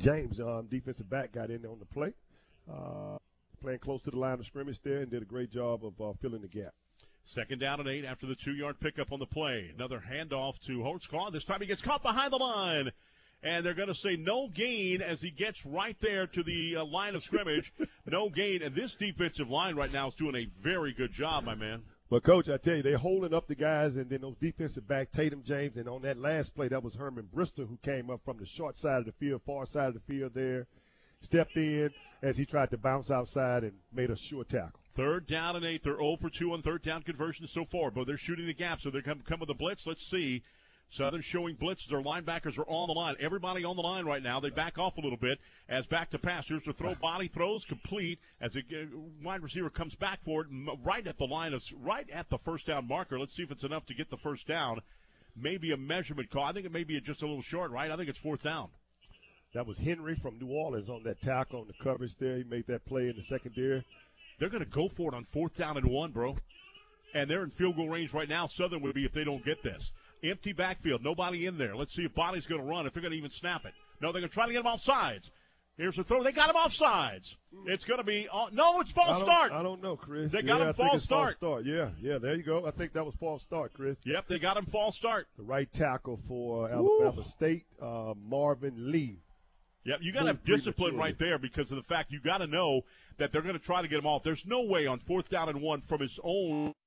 James, defensive back, got in there on the play, playing close to the line of scrimmage there, and did a great job of filling the gap. 2nd down and 8 after the 2-yard pickup on the play. Another handoff to Holtzclaw. This time he gets caught behind the line. And they're going to say no gain as he gets right there to the line of scrimmage. No gain. And this defensive line right now is doing a very good job, my man. But, Coach, I tell you, they're holding up the guys, and then those defensive back, Tatum James, and on that last play, that was Herman Bristol who came up from the short side of the field, far side of the field there, stepped in as he tried to bounce outside and made a sure tackle. 3rd down and 8. They're 0 for 2 on 3rd down conversions so far, but they're shooting the gap, so they're come with a blitz. Let's see. Southern showing blitzes. Their linebackers are on the line. Everybody on the line right now. They back off a little bit as back to pass. Here's the throw. Body throws complete as a wide receiver comes back for it right at the line of right at the first down marker. Let's see if it's enough to get the first down. Maybe a measurement call. I think it may be just a little short, right? I think it's 4th down. That was Henry from New Orleans on that tackle on the coverage there. He made that play in the secondary. They're going to go for it on 4th down and 1, bro. And they're in field goal range right now. Southern would be if they don't get this. Empty backfield, nobody in there. Let's see if Body's going to run, if they're going to even snap it. No, they're going to try to get him off sides. Here's the throw. They got him off sides. It's going to be no, it's false start. I don't know, Chris. They got him false start. Yeah, there you go. I think that was false start, Chris. Yep, they got him false start. The right tackle for Alabama State, Marvin Lee. Yep, you got to have discipline right there because of the fact you got to know that they're going to try to get him off. There's no way on 4th down and 1 from his own